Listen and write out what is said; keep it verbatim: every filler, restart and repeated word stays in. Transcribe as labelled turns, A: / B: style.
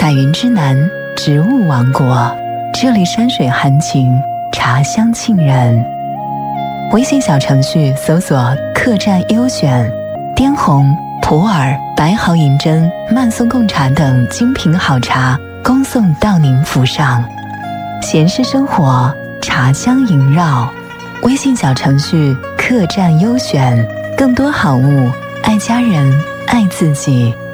A: 彩云之南，植物王国，这里山水含情，茶香沁人。微信小程序搜索客栈优选，滇红、普洱、白毫银针、慢送贡茶等精品好茶恭送到您府上。闲适生活，茶香萦绕。微信小程序客栈优选，更多好物，爱家人，爱自己。